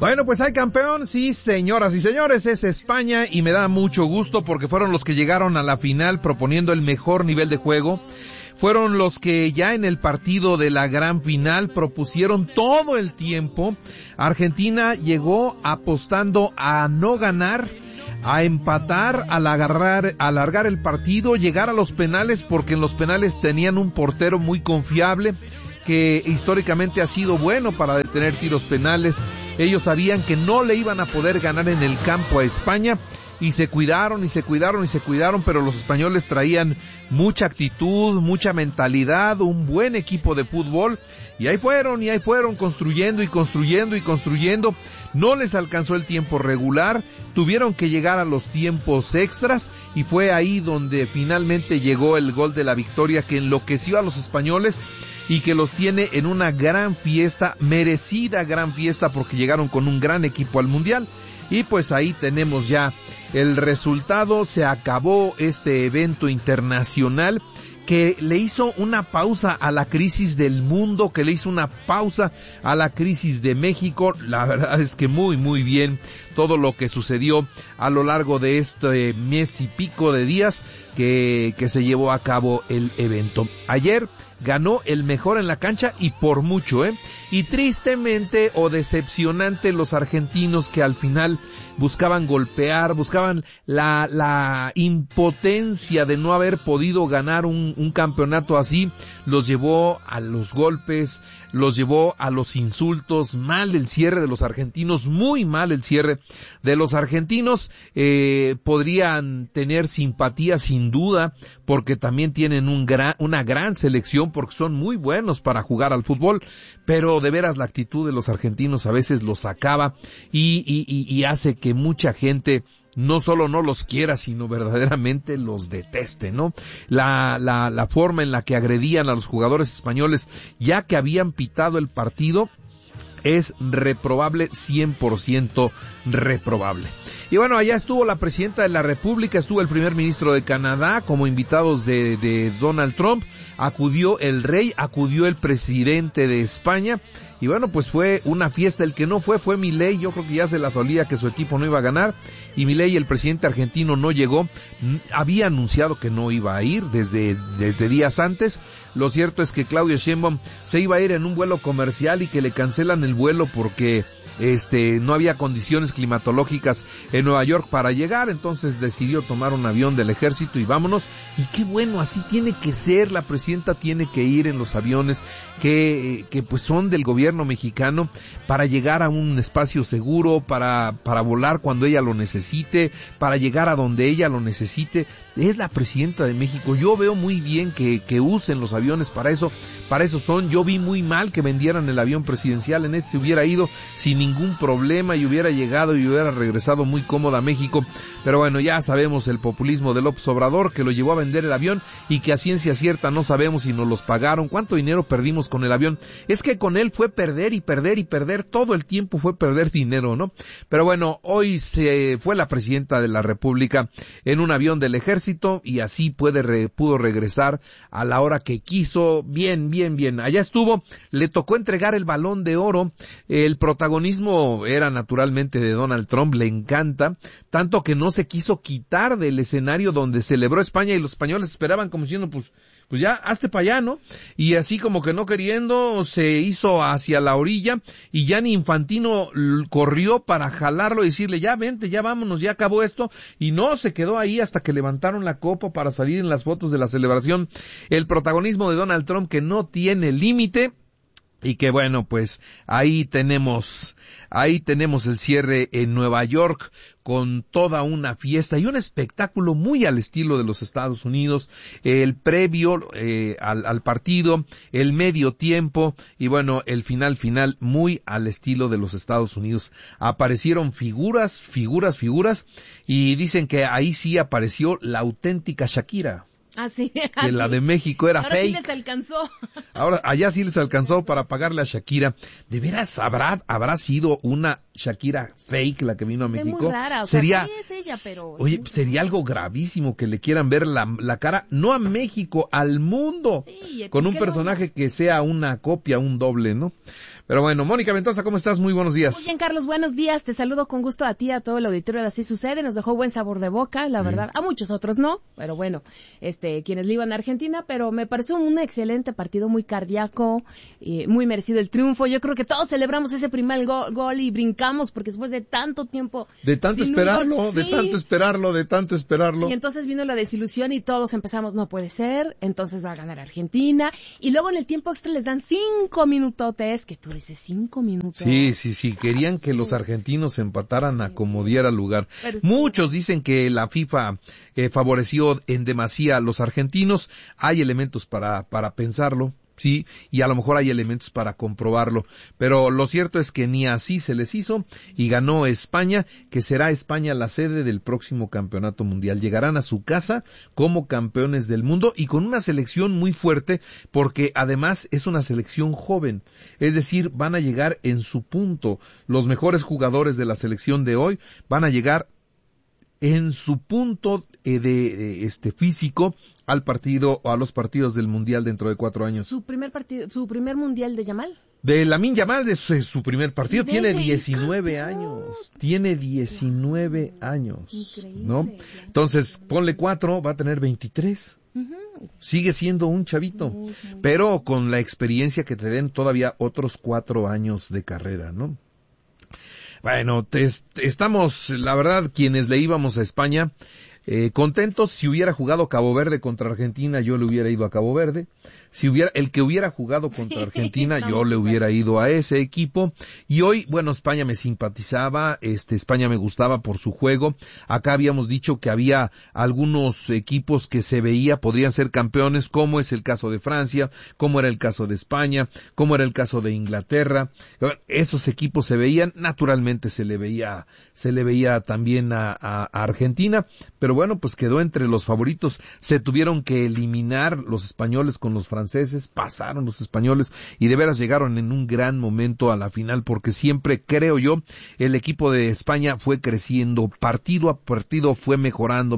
Bueno, pues hay campeón, sí, señoras y señores, es España y me da mucho gusto porque fueron los que llegaron a la final proponiendo el mejor nivel de juego. Fueron los que ya en el partido de la gran final propusieron todo el tiempo. Argentina llegó apostando a no ganar, a empatar, a alargar el partido, llegar a los penales, porque en los penales tenían un portero muy confiable que históricamente ha sido bueno para detener tiros penales. Ellos sabían que no le iban a poder ganar en el campo a España y se cuidaron, pero los españoles traían mucha actitud, mucha mentalidad, un buen equipo de fútbol y ahí fueron construyendo. No les alcanzó el tiempo regular, tuvieron que llegar a los tiempos extras y fue ahí donde finalmente llegó el gol de la victoria que enloqueció a los españoles y que los tiene en una gran fiesta, merecida gran fiesta, porque llegaron con un gran equipo al Mundial. Y pues ahí tenemos ya el resultado. Se acabó este evento internacional que le hizo una pausa a la crisis del mundo, que le hizo una pausa a la crisis de México. La verdad es que muy bien todo lo que sucedió a lo largo de este mes y pico de días que se llevó a cabo el evento. Ayer ganó el mejor en la cancha y por mucho, y tristemente o decepcionante los argentinos que al final buscaban golpear, buscaban la impotencia de no haber podido ganar un campeonato así, los llevó a los golpes, los llevó a los insultos. Mal el cierre de los argentinos, muy mal el cierre de los argentinos. Podrían tener simpatía sin duda, porque también tienen una gran selección, porque son muy buenos para jugar al fútbol, pero de veras la actitud de los argentinos a veces los acaba y hace que mucha gente no solo no los quiera, sino verdaderamente los deteste, ¿no? La forma en la que agredían a los jugadores españoles, ya que habían pitado el partido, es reprobable, 100% reprobable. Y bueno, allá estuvo la presidenta de la República, estuvo el primer ministro de Canadá como invitados de Donald Trump, acudió el rey, acudió el presidente de España, y bueno, pues fue una fiesta. El que no fue Milei. Yo creo que ya se la solía que su equipo no iba a ganar, y Milei, el presidente argentino, no llegó. Había anunciado que no iba a ir desde días antes. Lo cierto es que Claudia Sheinbaum se iba a ir en un vuelo comercial y que le cancelan el vuelo porque no había condiciones climatológicas en Nueva York para llegar, entonces decidió tomar un avión del ejército y vámonos. Y qué bueno, así tiene que ser. La presidenta tiene que ir en los aviones que pues son del gobierno mexicano, para llegar a un espacio seguro, para volar cuando ella lo necesite, para llegar a donde ella lo necesite. Es la presidenta de México. Yo veo muy bien que usen los aviones para eso son. Yo vi muy mal que vendieran el avión presidencial. En ese se hubiera ido sin ningún problema y hubiera llegado y hubiera regresado muy cómoda a México. Pero bueno, ya sabemos el populismo de López Obrador, que lo llevó a vender el avión y que a ciencia cierta no sabemos si nos los pagaron, cuánto dinero perdimos con el avión. Es que con él fue perder, todo el tiempo fue perder dinero, ¿no? Pero bueno, hoy se fue la presidenta de la República en un avión del ejército y así pudo regresar a la hora que quiso. Bien. Allá estuvo, le tocó entregar el Balón de Oro. El protagonismo era naturalmente de Donald Trump, le encanta, tanto que no se quiso quitar del escenario donde celebró España, y los españoles esperaban como diciendo, pues ya, hazte para allá, ¿no? Y así como que no queriendo, se hizo hacia la orilla, y Gianni Infantino corrió para jalarlo y decirle, ya vente, ya vámonos, ya acabó esto, y no, se quedó ahí hasta que levantaron la copa para salir en las fotos de la celebración. El protagonismo de Donald Trump, que no tiene límite. Y que bueno, pues ahí tenemos el cierre en Nueva York con toda una fiesta y un espectáculo muy al estilo de los Estados Unidos, el previo al partido, el medio tiempo y bueno, el final muy al estilo de los Estados Unidos. Aparecieron figuras y dicen que ahí sí apareció la auténtica Shakira. Así. Que la de México era ahora fake. Sí les alcanzó. Ahora, allá sí les alcanzó para pagarle a Shakira. ¿De veras habrá sido una Shakira fake, la que vino a México. Muy rara, sería, sí es ella, pero... Oye, sería algo gravísimo que le quieran ver la cara, no a México, al mundo, sí, con un personaje que sea una copia, un doble, ¿no? Pero bueno, Mónica Ventosa, ¿cómo estás? Muy buenos días. Muy bien, Carlos, buenos días. Te saludo con gusto a ti, a todo el auditorio de Así Sucede. Nos dejó buen sabor de boca, la verdad. A muchos otros no, pero bueno, quienes le iban a Argentina, pero me pareció un excelente partido, muy cardíaco, muy merecido el triunfo. Yo creo que todos celebramos ese primer gol y brincamos, porque después de tanto tiempo... De tanto esperarlo, de tanto esperarlo. Y entonces vino la desilusión y todos empezamos, no puede ser, entonces va a ganar Argentina. Y luego en el tiempo extra les dan 5 minutotes, que tú dices 5 minutos. Sí, querían que los argentinos empataran a como diera lugar. Muchos dicen que la FIFA favoreció en demasía a los argentinos. Hay elementos para pensarlo. Sí, y a lo mejor hay elementos para comprobarlo, pero lo cierto es que ni así se les hizo y ganó España, que será España la sede del próximo campeonato mundial. Llegarán a su casa como campeones del mundo y con una selección muy fuerte, porque además es una selección joven, es decir, van a llegar en su punto. Los mejores jugadores de la selección de hoy van a llegar en su punto de físico al partido o a los partidos del mundial dentro de 4 años. Su primer mundial de Yamal. De Lamine Yamal, de su primer partido, tiene 19 años. Tiene 19 años. Increíble, ¿no? Entonces, ponle 4, va a tener 23. Sigue siendo un chavito, pero con la experiencia que te den todavía otros 4 años de carrera, ¿no? Bueno, estamos, la verdad, quienes le íbamos a España, contentos. Si hubiera jugado Cabo Verde contra Argentina, yo le hubiera ido a Cabo Verde. El que hubiera jugado contra Argentina, yo le hubiera ido a ese equipo. Y hoy, bueno, España me simpatizaba, España me gustaba por su juego. Acá habíamos dicho que había algunos equipos que se veía podrían ser campeones, como es el caso de Francia, como era el caso de España, como era el caso de Inglaterra. Esos equipos se veían, naturalmente se le veía también a Argentina, pero bueno, pues quedó entre los favoritos. Se tuvieron que eliminar los españoles con los franceses, pasaron los españoles y de veras llegaron en un gran momento a la final, porque siempre, creo yo, el equipo de España fue creciendo, partido a partido fue mejorando,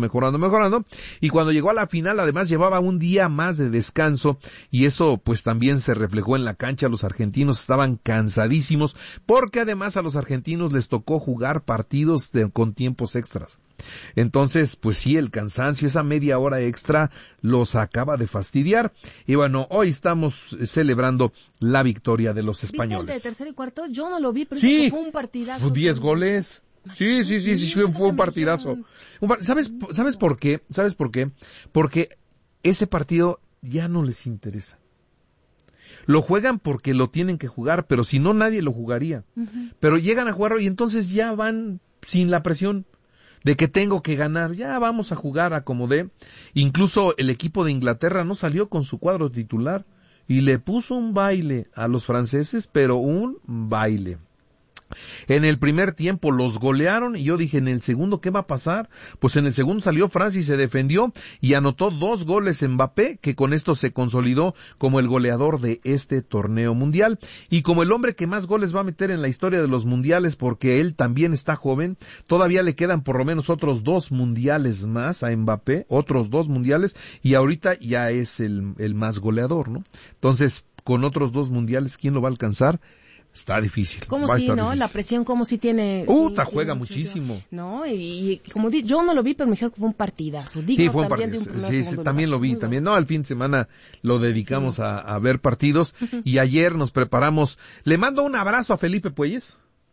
y cuando llegó a la final además llevaba un día más de descanso y eso pues también se reflejó en la cancha. Los argentinos estaban cansadísimos porque además a los argentinos les tocó jugar partidos con tiempos extras. Entonces, pues sí, el cansancio, esa media hora extra los acaba de fastidiar. Y bueno, hoy estamos celebrando la victoria de los españoles. ¿Viste el de tercero y cuarto? Yo no lo vi, pero sí, fue un partidazo. 10 goles. Sí, fue un partidazo. ¿Sabes por qué? Porque ese partido ya no les interesa. Lo juegan porque lo tienen que jugar, pero si no, nadie lo jugaría. Pero llegan a jugarlo y entonces ya van sin la presión de que tengo que ganar, ya vamos a jugar a como dé. Incluso el equipo de Inglaterra no salió con su cuadro titular y le puso un baile a los franceses, pero un baile. En el primer tiempo los golearon y yo dije, en el segundo, ¿qué va a pasar? Pues en el segundo salió Francia y se defendió y anotó 2 goles Mbappé, que con esto se consolidó como el goleador de este torneo mundial y como el hombre que más goles va a meter en la historia de los mundiales, porque él también está joven. Todavía le quedan por lo menos otros 2 mundiales más a Mbappé, otros 2 mundiales, y ahorita ya es el más goleador, ¿no? Entonces, con otros 2 mundiales, ¿quién lo va a alcanzar? Está difícil. Como si, ¿no? Difícil. La presión como si tiene... juega muchísimo. No, y como yo no lo vi, pero me dijeron que fue un partidazo. Sí, fue un partidazo. Sí, también lo vi, también. No, al fin de semana lo dedicamos a ver partidos y ayer nos preparamos. Le mando un abrazo a Felipe Puelles.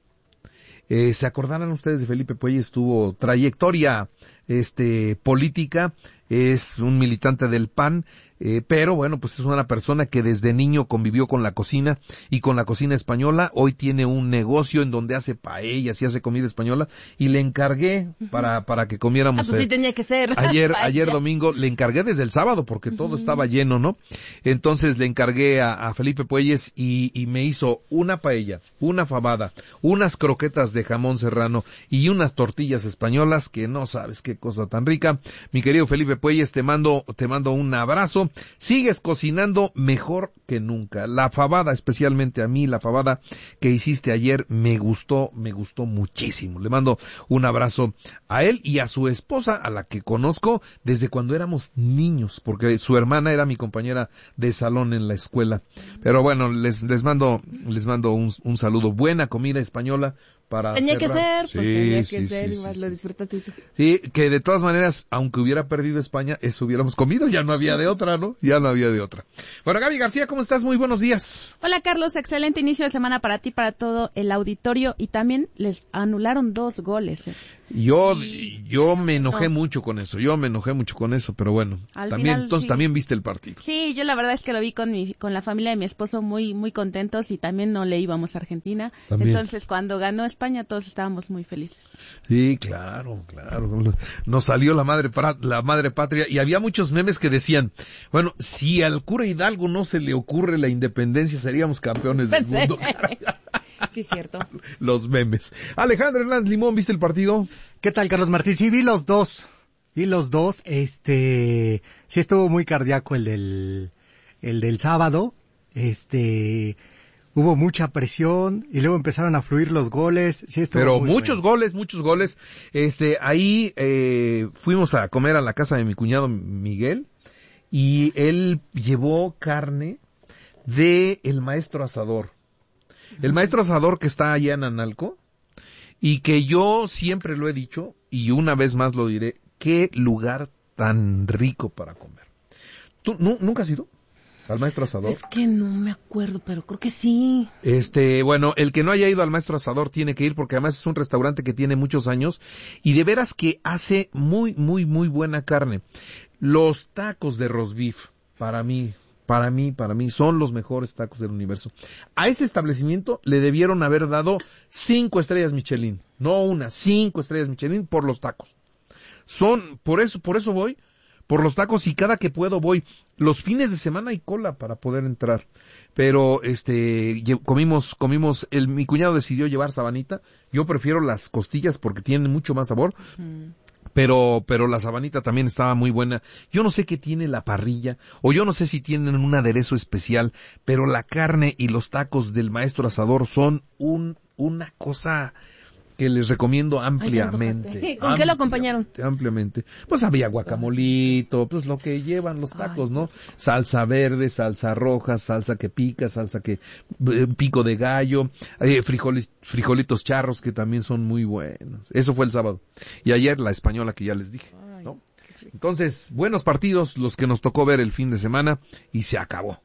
¿Se acordarán ustedes de Felipe Puelles? Tuvo trayectoria política, es un militante del PAN, pero bueno, pues es una persona que desde niño convivió con la cocina y con la cocina española. Hoy tiene un negocio en donde hace paellas y hace comida española y le encargué para que comiéramos. Pues sí tenía que ser. Ayer domingo le encargué desde el sábado porque todo estaba lleno, ¿no? Entonces le encargué a Felipe Puelles y me hizo una paella, una fabada, unas croquetas de jamón serrano y unas tortillas españolas que no sabes qué cosa tan rica. Mi querido Felipe Puelles, te mando un abrazo sigues cocinando mejor que nunca. La fabada, especialmente a mí, la fabada que hiciste ayer me gustó muchísimo. Le mando un abrazo a él y a su esposa, a la que conozco desde cuando éramos niños, porque su hermana era mi compañera de salón en la escuela. Pero bueno, les mando un saludo. Buena comida española para tenía cerrar. que ser, y más lo disfrutaste tú. Sí, que de todas maneras, aunque hubiera perdido España, eso hubiéramos comido, ya no había de otra, ¿no? Ya no había de otra. Bueno, Gaby García, ¿cómo estás? Muy buenos días. Hola, Carlos, excelente inicio de semana para ti, para todo el auditorio, y también les anularon 2 goles. Yo me enojé mucho con eso, pero bueno, también viste el partido. Sí, yo la verdad es que lo vi con la familia de mi esposo muy contentos, y también no le íbamos a Argentina. También. Entonces, cuando ganó España, todos estábamos muy felices. Sí, claro. Nos salió la madre patria, y había muchos memes que decían, bueno, si al cura Hidalgo no se le ocurre la independencia, seríamos campeones del mundo. Sí, cierto. Los memes. Alejandro Hernández Limón, ¿viste el partido? ¿Qué tal, Carlos Martín? Sí, vi los dos. Sí estuvo muy cardíaco el del sábado. Hubo mucha presión y luego empezaron a fluir los goles. Sí, pero muchos goles. Ahí fuimos a comer a la casa de mi cuñado Miguel y él llevó carne de el maestro asador. El maestro asador que está allá en Analco, y que yo siempre lo he dicho, y una vez más lo diré, qué lugar tan rico para comer. ¿Tú nunca has ido al maestro asador? Es que no me acuerdo, pero creo que sí. Bueno, el que no haya ido al maestro asador tiene que ir, porque además es un restaurante que tiene muchos años, y de veras que hace muy buena carne. Los tacos de roast beef, para mí, son los mejores tacos del universo. A ese establecimiento le debieron haber dado 5 estrellas Michelin. No una, 5 estrellas Michelin por los tacos. Por eso voy, por los tacos, y cada que puedo voy. Los fines de semana hay cola para poder entrar. Pero, comimos, mi cuñado decidió llevar sabanita. Yo prefiero las costillas porque tienen mucho más sabor. Pero la sabanita también estaba muy buena. Yo no sé qué tiene la parrilla, o yo no sé si tienen un aderezo especial, pero la carne y los tacos del maestro asador son una cosa que les recomiendo ampliamente. ¿Con qué lo acompañaron? Ampliamente. Pues había guacamolito, pues lo que llevan los tacos, ¿no? Salsa verde, salsa roja, salsa que pica, pico de gallo, frijolitos charros que también son muy buenos. Eso fue el sábado. Y ayer la española que ya les dije, ¿no? Entonces, buenos partidos los que nos tocó ver el fin de semana, y se acabó.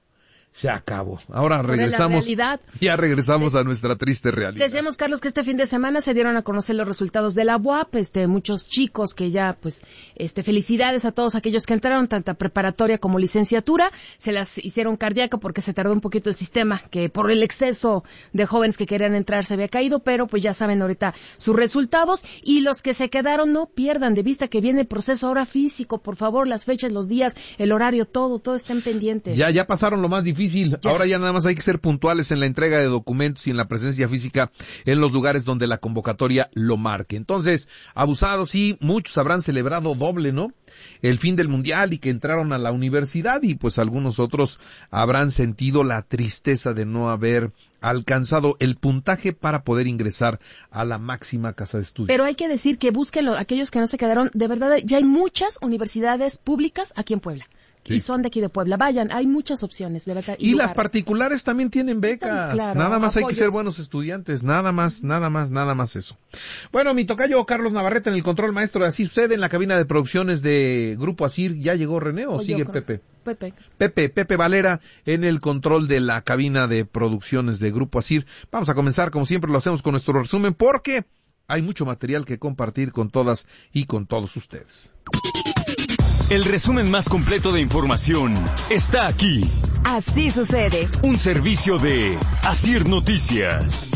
Ahora regresamos. Ya regresamos a nuestra triste realidad. Decíamos, Carlos, que este fin de semana se dieron a conocer los resultados de la UAP, muchos chicos que ya, felicidades a todos aquellos que entraron, tanto a preparatoria como licenciatura, se las hicieron cardíaco porque se tardó un poquito el sistema, que por el exceso de jóvenes que querían entrar se había caído, pero pues ya saben ahorita sus resultados, y los que se quedaron no pierdan de vista que viene el proceso ahora físico, por favor, las fechas, los días, el horario, todo estén pendientes. Ya pasaron lo más difícil. Ahora ya nada más hay que ser puntuales en la entrega de documentos y en la presencia física en los lugares donde la convocatoria lo marque. Entonces, abusados, sí, muchos habrán celebrado doble, ¿no? El fin del mundial, y que entraron a la universidad, y pues algunos otros habrán sentido la tristeza de no haber alcanzado el puntaje para poder ingresar a la máxima casa de estudios. Pero hay que decir que busquen aquellos que no se quedaron. De verdad, ya hay muchas universidades públicas aquí en Puebla. Sí. Y son de aquí de Puebla. Vayan, hay muchas opciones, de verdad. Y las particulares también tienen becas. Claro, nada más apoyos. Hay que ser buenos estudiantes. Nada más eso. Bueno, mi tocayo Carlos Navarrete en el control maestro de Así Sucede, en la cabina de producciones de Grupo Asir. ¿Ya llegó René o sigue Pepe? Pepe Valera en el control de la cabina de producciones de Grupo Asir. Vamos a comenzar, como siempre lo hacemos, con nuestro resumen, porque hay mucho material que compartir con todas y con todos ustedes. El resumen más completo de información está aquí. Así sucede. Un servicio de Asir Noticias.